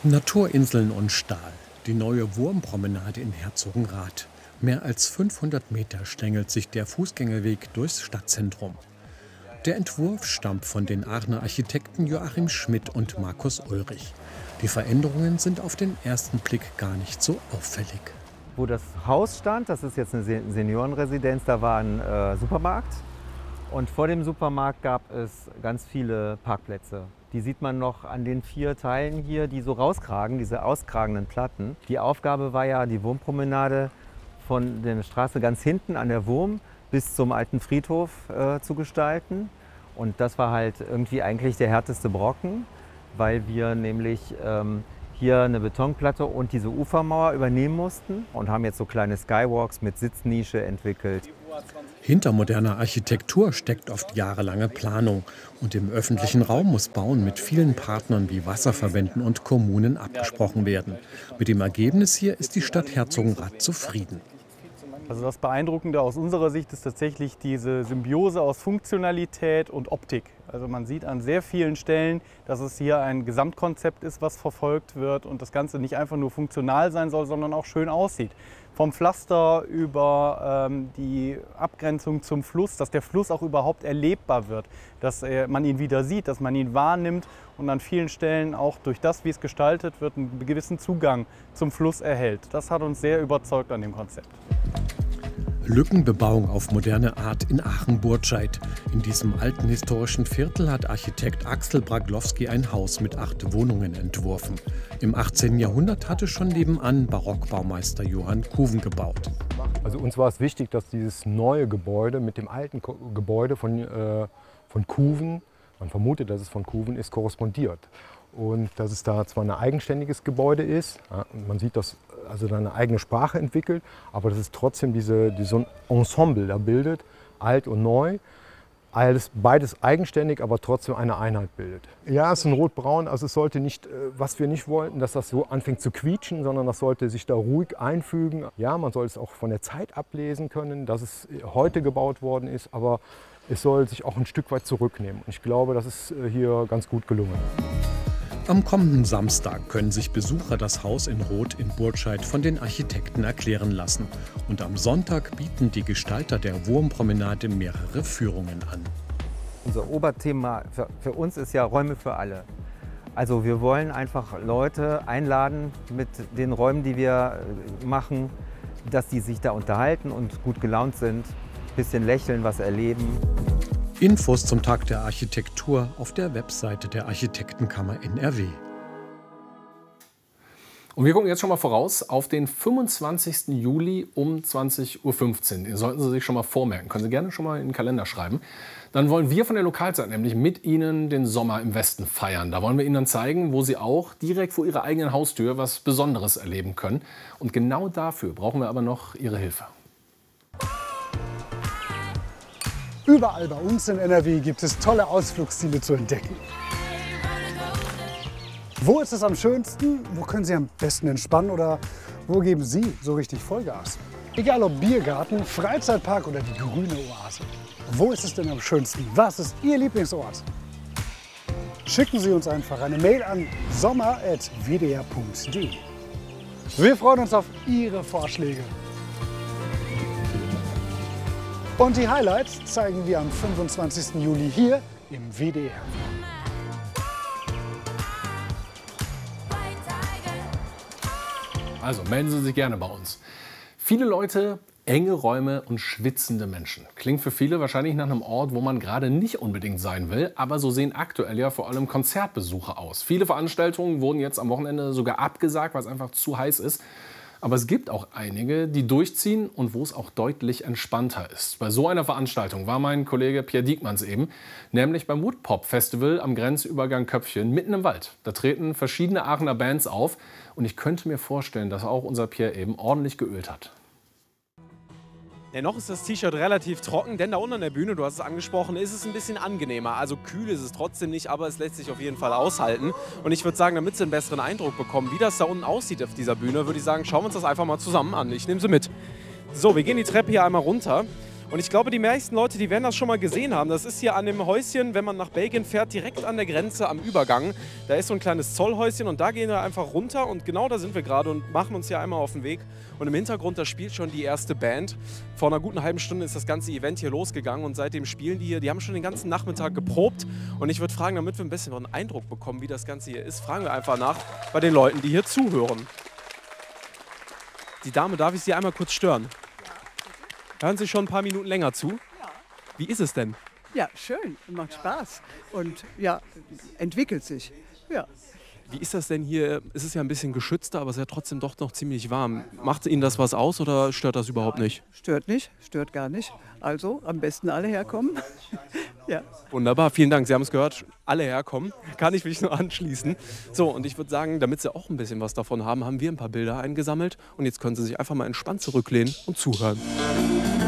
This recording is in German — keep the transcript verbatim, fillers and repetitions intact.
Naturinseln und Stahl. Die neue Wurmpromenade in Herzogenrath. Mehr als fünfhundert Meter schlängelt sich der Fußgängerweg durchs Stadtzentrum. Der Entwurf stammt von den Aachener Architekten Joachim Schmidt und Markus Ulrich. Die Veränderungen sind auf den ersten Blick gar nicht so auffällig. Wo das Haus stand, das ist jetzt eine Seniorenresidenz, da war ein äh, Supermarkt. Und vor dem Supermarkt gab es ganz viele Parkplätze. Die sieht man noch an den vier Teilen hier, die so rauskragen, diese auskragenden Platten. Die Aufgabe war ja, die Wurmpromenade von der Straße ganz hinten an der Wurm bis zum alten Friedhof äh, zu gestalten. Und das war halt irgendwie eigentlich der härteste Brocken, weil wir nämlich ähm, hier eine Betonplatte und diese Ufermauer übernehmen mussten und haben jetzt so kleine Skywalks mit Sitznische entwickelt. Hinter moderner Architektur steckt oft jahrelange Planung. Und im öffentlichen Raum muss Bauen mit vielen Partnern wie Wasserverbänden und Kommunen abgesprochen werden. Mit dem Ergebnis hier ist die Stadt Herzogenrath zufrieden. Also das Beeindruckende aus unserer Sicht ist tatsächlich diese Symbiose aus Funktionalität und Optik. Also man sieht an sehr vielen Stellen, dass es hier ein Gesamtkonzept ist, was verfolgt wird und das Ganze nicht einfach nur funktional sein soll, sondern auch schön aussieht. Vom Pflaster über ähm, die Abgrenzung zum Fluss, dass der Fluss auch überhaupt erlebbar wird, dass äh, man ihn wieder sieht, dass man ihn wahrnimmt und an vielen Stellen auch durch das, wie es gestaltet wird, einen gewissen Zugang zum Fluss erhält. Das hat uns sehr überzeugt an dem Konzept. Lückenbebauung auf moderne Art in Aachen-Burtscheid. In diesem alten historischen Viertel hat Architekt Axel Braglowski ein Haus mit acht Wohnungen entworfen. Im achtzehnten Jahrhundert hatte schon nebenan Barockbaumeister Johann Kuven gebaut. Also uns war es wichtig, dass dieses neue Gebäude mit dem alten Ko Gebäude von, äh, von Kuven, man vermutet, dass es von Kuven ist, korrespondiert. Und dass es da zwar ein eigenständiges Gebäude ist, ja, man sieht, dass also da eine eigene Sprache entwickelt, aber dass es trotzdem diese, die so ein Ensemble da bildet, alt und neu, alles, beides eigenständig, aber trotzdem eine Einheit bildet. Ja, es ist ein Rotbraun, also es sollte nicht, was wir nicht wollten, dass das so anfängt zu quietschen, sondern das sollte sich da ruhig einfügen. Ja, man soll es auch von der Zeit ablesen können, dass es heute gebaut worden ist, aber es soll sich auch ein Stück weit zurücknehmen. Und ich glaube, das ist hier ganz gut gelungen. Am kommenden Samstag können sich Besucher das Haus in Roth in Burtscheid von den Architekten erklären lassen. Und am Sonntag bieten die Gestalter der Wurmpromenade mehrere Führungen an. Unser Oberthema für, für uns ist ja Räume für alle. Also wir wollen einfach Leute einladen mit den Räumen, die wir machen, dass die sich da unterhalten und gut gelaunt sind, ein bisschen lächeln, was erleben. Infos zum Tag der Architektur auf der Webseite der Architektenkammer N R W. Und wir gucken jetzt schon mal voraus auf den fünfundzwanzigsten Juli um zwanzig Uhr fünfzehn. Den sollten Sie sich schon mal vormerken. Können Sie gerne schon mal in den Kalender schreiben. Dann wollen wir von der Lokalzeit nämlich mit Ihnen den Sommer im Westen feiern. Da wollen wir Ihnen dann zeigen, wo Sie auch direkt vor Ihrer eigenen Haustür was Besonderes erleben können. Und genau dafür brauchen wir aber noch Ihre Hilfe. Überall bei uns in N R W gibt es tolle Ausflugsziele zu entdecken. Wo ist es am schönsten? Wo können Sie am besten entspannen oder wo geben Sie so richtig Vollgas? Egal ob Biergarten, Freizeitpark oder die grüne Oase. Wo ist es denn am schönsten? Was ist Ihr Lieblingsort? Schicken Sie uns einfach eine Mail an sommer at w d r punkt d e. Wir freuen uns auf Ihre Vorschläge. Und die Highlights zeigen wir am fünfundzwanzigsten Juli hier im W D R. Also melden Sie sich gerne bei uns. Viele Leute, enge Räume und schwitzende Menschen. Klingt für viele wahrscheinlich nach einem Ort, wo man gerade nicht unbedingt sein will. Aber so sehen aktuell ja vor allem Konzertbesuche aus. Viele Veranstaltungen wurden jetzt am Wochenende sogar abgesagt, weil es einfach zu heiß ist. Aber es gibt auch einige, die durchziehen und wo es auch deutlich entspannter ist. Bei so einer Veranstaltung war mein Kollege Pierre Diekmanns eben, nämlich beim Woodpop Festival am Grenzübergang Köpfchen mitten im Wald. Da treten verschiedene Aachener Bands auf und ich könnte mir vorstellen, dass auch unser Pierre eben ordentlich geölt hat. Dennoch ist das T-Shirt relativ trocken, denn da unten an der Bühne, du hast es angesprochen, ist es ein bisschen angenehmer. Also kühl ist es trotzdem nicht, aber es lässt sich auf jeden Fall aushalten. Und ich würde sagen, damit Sie einen besseren Eindruck bekommen, wie das da unten aussieht auf dieser Bühne, würde ich sagen, schauen wir uns das einfach mal zusammen an. Ich nehme Sie mit. So, wir gehen die Treppe hier einmal runter. Und ich glaube, die meisten Leute, die werden das schon mal gesehen haben. Das ist hier an dem Häuschen, wenn man nach Belgien fährt, direkt an der Grenze am Übergang. Da ist so ein kleines Zollhäuschen und da gehen wir einfach runter. Und genau da sind wir gerade und machen uns hier einmal auf den Weg. Und im Hintergrund, da spielt schon die erste Band. Vor einer guten halben Stunde ist das ganze Event hier losgegangen und seitdem spielen die hier. Die haben schon den ganzen Nachmittag geprobt. Und ich würde fragen, damit wir ein bisschen einen Eindruck bekommen, wie das Ganze hier ist, fragen wir einfach nach bei den Leuten, die hier zuhören. Die Dame, darf ich Sie einmal kurz stören? Hören Sie schon ein paar Minuten länger zu? Ja. Wie ist es denn? Ja, schön, macht Spaß und ja, entwickelt sich. Ja. Wie ist das denn hier? Es ist ja ein bisschen geschützter, aber es ist ja trotzdem doch noch ziemlich warm. Macht Ihnen das was aus oder stört das überhaupt nicht? Stört nicht, stört gar nicht. Also am besten alle herkommen. Ja. Wunderbar, vielen Dank. Sie haben es gehört, alle herkommen. Kann ich mich nur anschließen. So, und ich würde sagen, damit Sie auch ein bisschen was davon haben, haben wir ein paar Bilder eingesammelt. Und jetzt können Sie sich einfach mal entspannt zurücklehnen und zuhören.